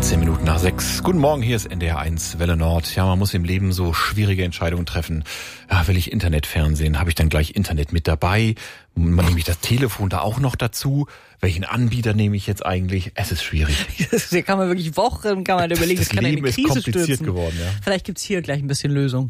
14 Minuten nach 6. Guten Morgen, hier ist NDR 1 Welle Nord. Ja, man muss im Leben so schwierige Entscheidungen treffen. Ja, will ich Internetfernsehen? Habe ich dann gleich Internet mit dabei? Nehme ich das Telefon da auch noch dazu? Welchen Anbieter nehme ich jetzt eigentlich? Es ist schwierig. Da kann man wirklich Wochen überlegen, das kann Leben eine Krise ist kompliziert stürzen. geworden, ja. Vielleicht gibt's hier gleich ein bisschen Lösung.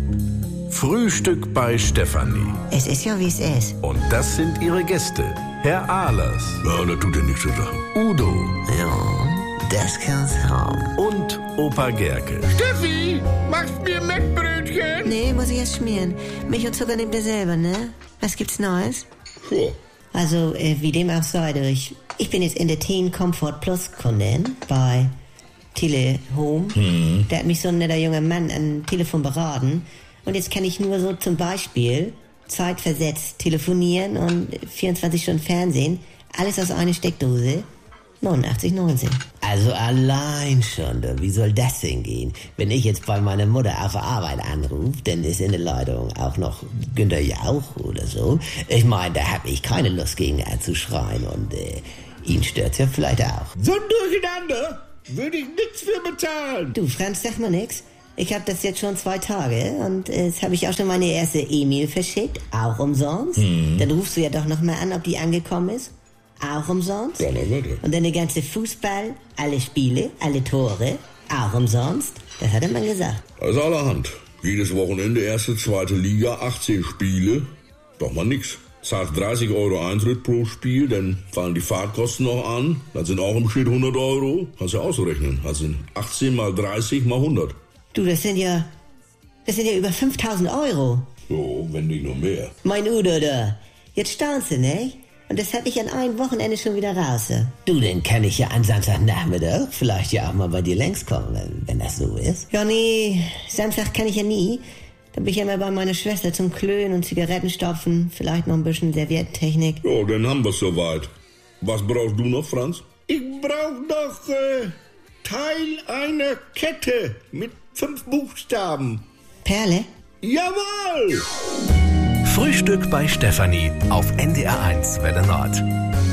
Frühstück bei Stefanie. Es ist ja, wie es ist. Und das sind ihre Gäste. Herr Ahlers. Ja, das tut ja nichts zu sagen. Udo. Ja, das kann's haben. Und Opa Gerke. Steffi, machst mir Mettbrötchen? Nee, muss ich erst schmieren. Milch und Zucker nehmt ihr selber, ne? Was gibt's Neues? So. Also, wie dem auch sei, ich bin jetzt in der Teen Comfort Plus Kundin bei Telehome. Da hat mich so ein netter junger Mann am Telefon beraten. Und jetzt kann ich nur so zum Beispiel zeitversetzt telefonieren und 24 Stunden Fernsehen. Alles aus einer Steckdose. 89,90. Also allein schon, wie soll das denn gehen? Wenn ich jetzt bei meiner Mutter auf der Arbeit anrufe, dann ist in der Leitung auch noch Günter Jauch oder so. Ich meine, da habe ich keine Lust gegen zu schreien und ihn stört's ja vielleicht auch. So ein Durcheinander würde ich nichts für bezahlen. Du, Franz, sag mal nix. Ich habe das jetzt schon 2 Tage und jetzt habe ich auch schon meine erste E-Mail verschickt, auch umsonst. Dann rufst du ja doch noch mal an, ob die angekommen ist. Auch umsonst. Ja, na bitte. Und dann der ganze Fußball, alle Spiele, alle Tore, auch umsonst. Das hat der Mann gesagt. Also allerhand. Jedes Wochenende erste, zweite Liga, 18 Spiele. Doch mal nix. Zahlst 30 Euro Eintritt pro Spiel, dann fallen die Fahrtkosten noch an. Dann sind auch im Schnitt 100 Euro. Kannst du ausrechnen. Das sind 18 mal 30 mal 100. Du, das sind ja über 5.000 Euro. So, wenn nicht noch mehr. Mein Udo da. Jetzt staunst du, ne? Und das hab ich an einem Wochenende schon wieder raus. Ja? Du, dann kann ich ja an Samstagnachmittag vielleicht ja auch mal bei dir längs kommen, wenn das so ist. Ja, nee, Samstag kann ich ja nie. Da bin ich ja immer bei meiner Schwester zum Klönen und Zigarettenstopfen. Vielleicht noch ein bisschen Serviettentechnik. Ja, dann haben wir's soweit. Was brauchst du noch, Franz? Ich brauch noch Teil einer Kette mit 5 Buchstaben. Perle? Jawohl! Frühstück bei Stefanie auf NDR 1 Welle Nord.